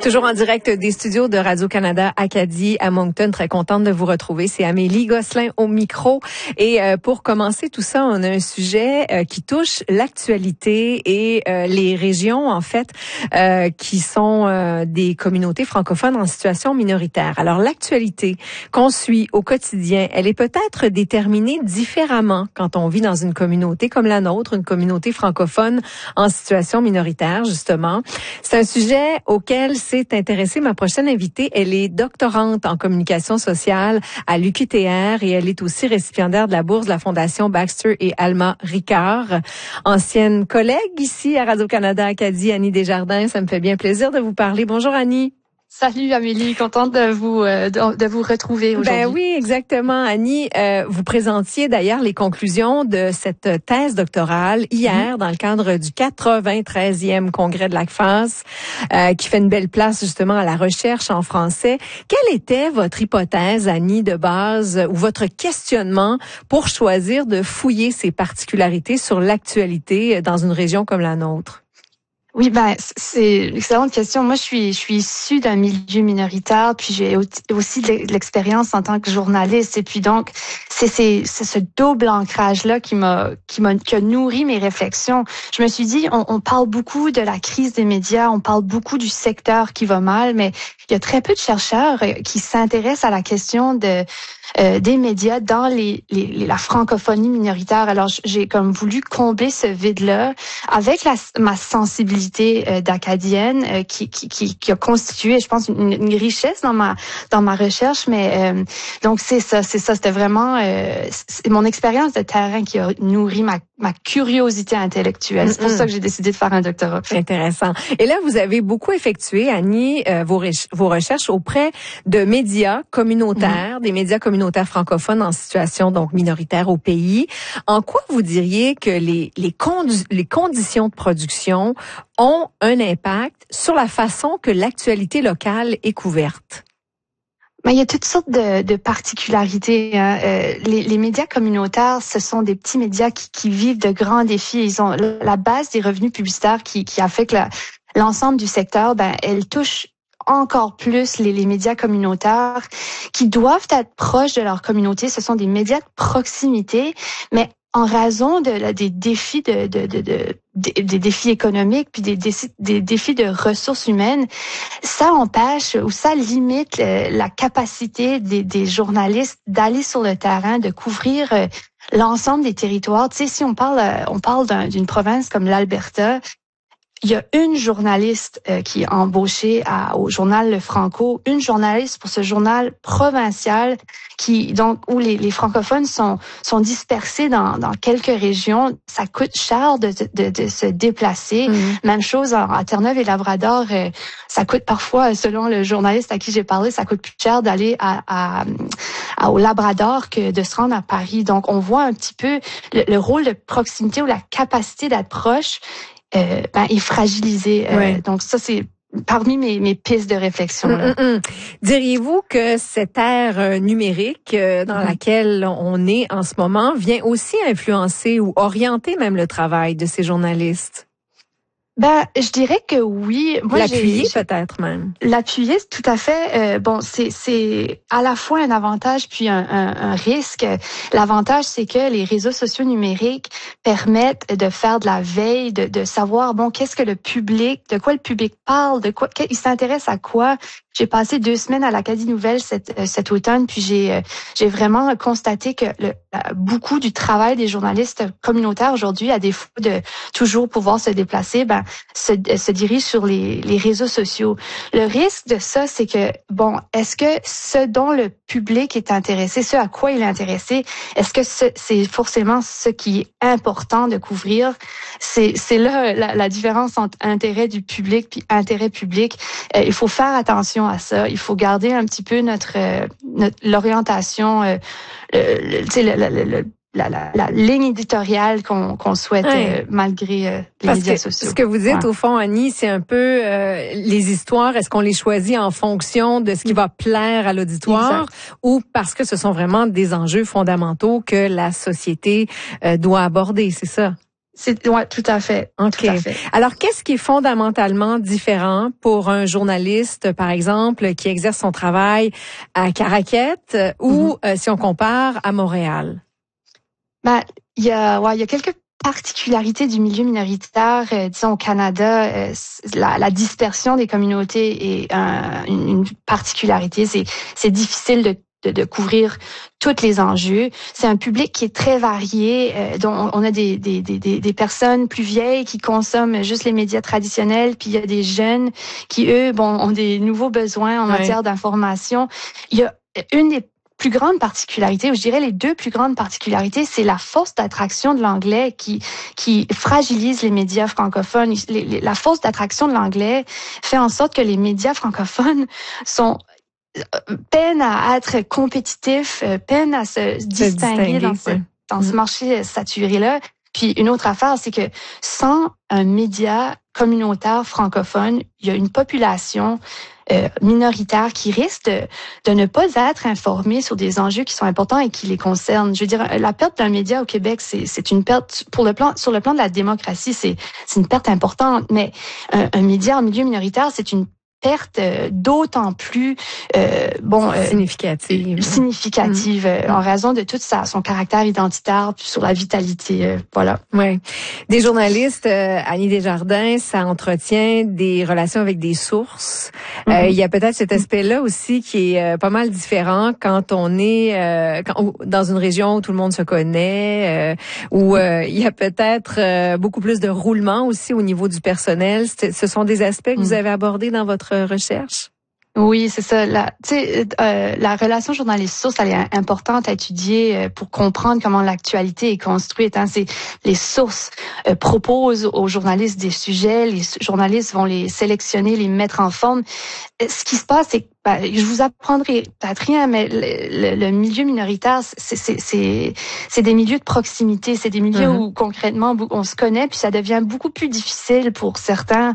Toujours en direct des studios de Radio-Canada Acadie à Moncton. Très contente de vous retrouver. C'est Amélie Gosselin au micro. Et pour commencer tout ça, on a un sujet qui touche l'actualité et les régions, en fait, qui sont des communautés francophones en situation minoritaire. Alors, l'actualité qu'on suit au quotidien, elle est peut-être déterminée différemment quand on vit dans une communauté comme la nôtre, une communauté francophone en situation minoritaire, justement. C'est un sujet auquel s'est intéressée ma prochaine invitée. Elle est doctorante en communication sociale à l'UQTR et elle est aussi récipiendaire de la bourse de la Fondation Baxter et Alma Ricard. Ancienne collègue ici à Radio-Canada Acadie, Annie Desjardins. Ça me fait bien plaisir de vous parler. Bonjour Annie. Salut Amélie, contente de vous retrouver aujourd'hui. Ben oui, exactement Annie. Vous présentiez d'ailleurs les conclusions de cette thèse doctorale hier dans le cadre du 93e congrès de l'ACFAS qui fait une belle place justement à la recherche en français. Quelle était votre hypothèse, Annie, de base ou votre questionnement pour choisir de fouiller ces particularités sur l'actualité dans une région comme la nôtre? Oui, c'est une excellente question. Moi, je suis issue d'un milieu minoritaire, puis j'ai aussi de l'expérience en tant que journaliste. Et puis donc, c'est ce double ancrage-là qui a nourri mes réflexions. Je me suis dit, on parle beaucoup de la crise des médias, on parle beaucoup du secteur qui va mal, mais il y a très peu de chercheurs qui s'intéressent à la question des médias dans la francophonie minoritaire. Alors, j'ai comme voulu combler ce vide-là avec ma sensibilité d'acadienne qui a constitué, je pense, une richesse dans ma recherche. Mais donc c'est ça. C'était vraiment c'est mon expérience de terrain qui a nourri ma curiosité intellectuelle. C'est pour ça que j'ai décidé de faire un doctorat. Intéressant. Et là, vous avez beaucoup effectué, Annie, vos recherches auprès de médias communautaires, des médias communautaires francophones en situation donc minoritaire au pays. En quoi vous diriez que les conditions de production ont un impact sur la façon que l'actualité locale est couverte? Il y a toutes sortes de particularités. Hein. Les médias communautaires, ce sont des petits médias qui vivent de grands défis. Ils ont la base des revenus publicitaires qui affecte l'ensemble du secteur. Elle touche encore plus les médias communautaires qui doivent être proches de leur communauté. Ce sont des médias de proximité, mais en raison des défis des défis économiques puis des défis de ressources humaines, ça empêche ou ça limite la capacité des journalistes d'aller sur le terrain, de couvrir l'ensemble des territoires. Tu sais, si on parle d'une province comme l'Alberta, il y a une journaliste qui est embauchée au journal Le Franco, une journaliste pour ce journal provincial où les francophones sont dispersés dans quelques régions. Ça coûte cher de se déplacer. Même chose à Terre-Neuve et Labrador, ça coûte parfois, selon le journaliste à qui j'ai parlé, ça coûte plus cher d'aller au Labrador que de se rendre à Paris. Donc on voit un petit peu le rôle de proximité ou la capacité d'être proche est fragilisé. Ouais. Donc ça, c'est parmi mes pistes de réflexion. Diriez-vous que cette ère numérique dans laquelle on est en ce moment vient aussi influencer ou orienter même le travail de ces journalistes? Je dirais que oui. Moi, l'appuyer peut-être même. L'appuyer, tout à fait. C'est à la fois un avantage puis un risque. L'avantage, c'est que les réseaux sociaux numériques permettent de faire de la veille, de savoir, qu'est-ce que le public, de quoi le public parle, il s'intéresse à quoi. J'ai passé 2 semaines à l'Acadie Nouvelle cet automne, puis j'ai vraiment constaté que beaucoup du travail des journalistes communautaires aujourd'hui, à défaut de toujours pouvoir se déplacer, se dirige sur les réseaux sociaux. Le risque de ça, c'est que est-ce que ce dont le public est intéressé, ce à quoi il est intéressé, est-ce que c'est forcément ce qui est important de couvrir? C'est là la différence entre intérêt du public puis intérêt public. Il faut faire attention à ça. Il faut garder un petit peu l'orientation, la ligne éditoriale qu'on souhaite malgré les médias sociaux. Ce que vous dites au fond, Annie, c'est un peu les histoires. Est-ce qu'on les choisit en fonction de ce qui va plaire à l'auditoire ou parce que ce sont vraiment des enjeux fondamentaux que la société doit aborder, c'est ça? Ouais, tout à fait. OK. Tout à fait. Alors, qu'est-ce qui est fondamentalement différent pour un journaliste, par exemple, qui exerce son travail à Caraquette ou si on compare à Montréal? Ben, il y a quelques particularités du milieu minoritaire, disons au Canada, la dispersion des communautés est une particularité. C'est difficile de couvrir tous les enjeux. C'est un public qui est très varié, dont on a des personnes plus vieilles qui consomment juste les médias traditionnels, puis il y a des jeunes qui, eux, ont des nouveaux besoins en matière d'information. Il y a une des plus grande particularité, ou je dirais les deux plus grandes particularités, c'est la force d'attraction de l'anglais qui fragilise les médias francophones. La force d'attraction de l'anglais fait en sorte que les médias francophones peinent à être compétitifs, peinent à se distinguer dans ce marché saturé-là. Puis une autre affaire, c'est que sans un média communautaire francophone, il y a une population minoritaire qui risque de ne pas être informée sur des enjeux qui sont importants et qui les concernent. Je veux dire, la perte d'un média au Québec, c'est une perte sur le plan de la démocratie, c'est une perte importante. Mais un média en milieu minoritaire, c'est une perte d'autant plus significative en raison de tout son caractère identitaire puis sur la vitalité voilà. Ouais. Des journalistes, Annie Desjardins, ça entretient des relations avec des sources. Il y a peut-être cet aspect-là aussi qui est pas mal différent quand on est dans une région où tout le monde se connaît, où il y a peut-être beaucoup plus de roulement aussi au niveau du personnel. Ce sont des aspects que vous avez abordés dans votre recherche? Oui, c'est ça. La relation journaliste-source, elle est importante à étudier pour comprendre comment l'actualité est construite. Les sources proposent aux journalistes des sujets, les journalistes vont les sélectionner, les mettre en forme. Ce qui se passe, c'est que je vous apprendrai peut-être rien, mais le milieu minoritaire, c'est des milieux de proximité, c'est des milieux où concrètement on se connaît, puis ça devient beaucoup plus difficile pour certains